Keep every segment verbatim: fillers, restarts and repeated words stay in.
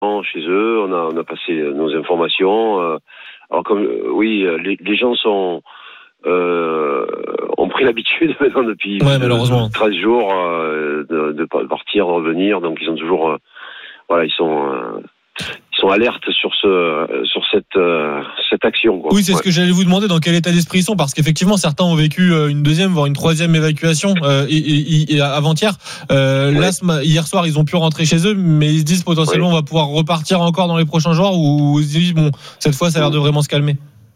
chez eux, on a, on a passé nos informations. Euh, alors comme euh, oui, les, les gens sont euh, ont pris l'habitude maintenant depuis ouais, malheureusement. treize jours euh, de, de partir, de revenir, donc ils sont toujours euh, voilà, ils sont euh, ils sont alertes sur ce sur cette euh, cette action, quoi. Oui, c'est ouais. ce que j'allais vous demander, dans quel état d'esprit ils sont, parce qu'effectivement certains ont vécu une deuxième voire une troisième évacuation euh, et, et, et avant-hier. Euh, ouais. Là, hier soir, ils ont pu rentrer chez eux, mais ils se disent potentiellement ouais. on va pouvoir repartir encore dans les prochains jours, ou ils se disent bon, cette fois ça a l'air de vraiment se calmer.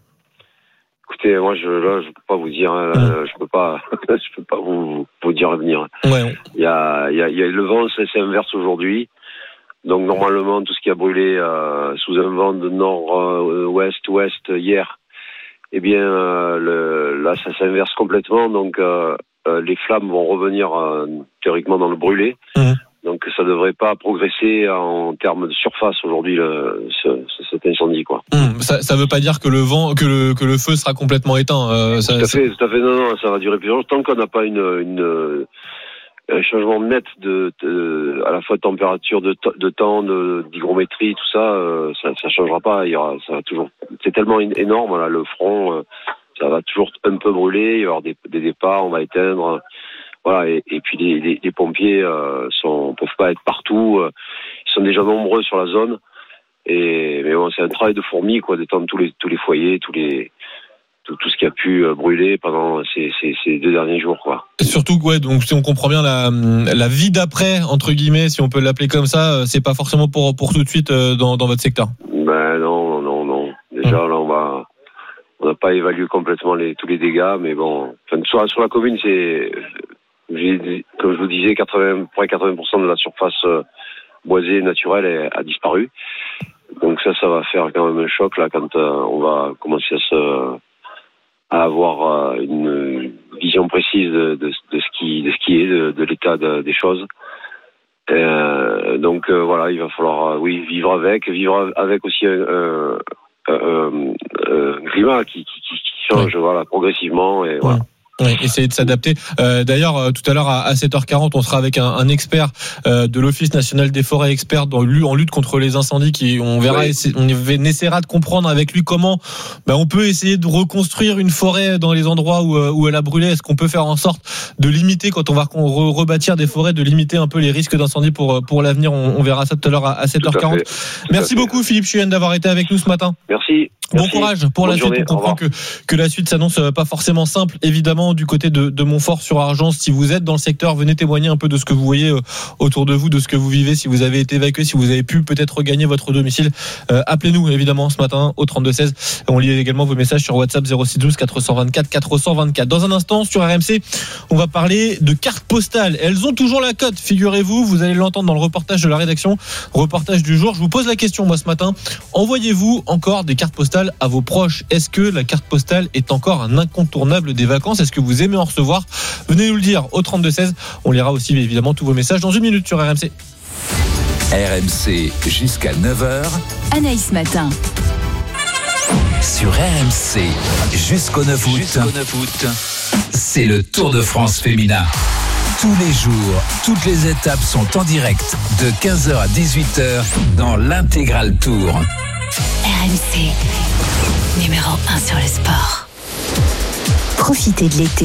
Écoutez, moi je là je peux pas vous dire, hein, mmh. je peux pas je peux pas vous vous dire à venir. Ouais. Il y a il y a il y a le vent c'est inverse aujourd'hui. Donc normalement tout ce qui a brûlé euh, sous un vent de nord-ouest euh, ouest hier, eh bien euh, le, là ça s'inverse complètement, donc euh, euh, les flammes vont revenir euh, théoriquement dans le brûlé. Mmh. Donc ça devrait pas progresser en termes de surface aujourd'hui le, ce, cet incendie, quoi. Mmh, ça ça veut pas dire que le vent que le que le feu sera complètement éteint. Euh, ça, tout à fait, tout à fait. Non non, ça va durer plus longtemps. Tant qu'on n'a pas une une un changement net de, de à la fois de température, de, de temps, de d'hygrométrie, tout ça, euh, ça, ça changera pas. Il y aura, ça va toujours. C'est tellement énorme là, le front, euh, ça va toujours un peu brûler. Il va y avoir des, des départs, on va éteindre. Voilà. Et, et puis les, les, les pompiers euh, sont peuvent pas être partout. Euh, ils sont déjà nombreux sur la zone. Et mais bon, c'est un travail de fourmi, quoi, d'étendre tous les tous les foyers, tous les Tout, tout ce qui a pu brûler pendant ces, ces, ces deux derniers jours, quoi. Surtout, ouais, donc si on comprend bien la, la vie d'après, entre guillemets, si on peut l'appeler comme ça, c'est pas forcément pour, pour tout de suite dans, dans votre secteur. Ben non, non, non. Déjà, mmh. là, on va, on n'a pas évalué complètement les, tous les dégâts, mais bon, enfin, sur, sur la commune, c'est, j'ai, comme je vous disais, quatre-vingts, près quatre-vingts pour cent de la surface boisée naturelle est, a disparu. Donc ça, ça va faire quand même un choc, là, quand euh, on va commencer à se, à avoir euh, une vision précise de, de, de ce qui de ce qui est de, de l'état de, des choses. Euh, donc euh, voilà, il va falloir euh, oui vivre avec, vivre avec aussi un, un, un, un climat qui, qui, qui change, oui. voilà, progressivement, et voilà. Oui. Oui, essayer de s'adapter. Euh, d'ailleurs, euh, tout à l'heure à, à sept heures quarante, on sera avec un, un expert euh, de l'Office national des forêts, expert dans, en lutte contre les incendies, qui on verra, oui. essa- on essaiera de comprendre avec lui comment ben, on peut essayer de reconstruire une forêt dans les endroits où, où elle a brûlé. Est-ce qu'on peut faire en sorte de limiter, quand on va re- rebâtir des forêts, de limiter un peu les risques d'incendie pour pour l'avenir. On, on verra ça tout à l'heure à, à sept heures quarante. Merci beaucoup Philippe Chuen d'avoir été avec nous ce matin. Merci. Bon Merci. courage pour Bonne la journée. Suite. On comprend que, que la suite s'annonce pas forcément simple, évidemment, du côté de, de Montfort-sur-Argence. Si vous êtes dans le secteur, venez témoigner un peu de ce que vous voyez autour de vous, de ce que vous vivez, si vous avez été évacué, si vous avez pu peut-être regagner votre domicile. Euh, appelez-nous, évidemment, ce matin au trente-deux seize. On lit également vos messages sur WhatsApp zéro six douze quatre cent vingt-quatre quatre cent vingt-quatre. Dans un instant, sur R M C, on va parler de cartes postales. Elles ont toujours la cote, figurez-vous. Vous allez l'entendre dans le reportage de la rédaction, reportage du jour. Je vous pose la question, moi, ce matin. Envoyez-vous encore des cartes postales à vos proches? Est-ce que la carte postale est encore un incontournable des vacances? Est-ce que vous aimez en recevoir? Venez nous le dire au trente-deux seize. On lira aussi évidemment tous vos messages dans une minute sur R M C. R M C jusqu'à neuf heures. Anaïs Matin. Sur R M C jusqu'au neuf août. Jusqu'au neuf août. C'est le Tour de France féminin. Tous les jours, toutes les étapes sont en direct de quinze heures à dix-huit heures dans l'intégral Tour. R M C, numéro un sur le sport. Profitez de l'été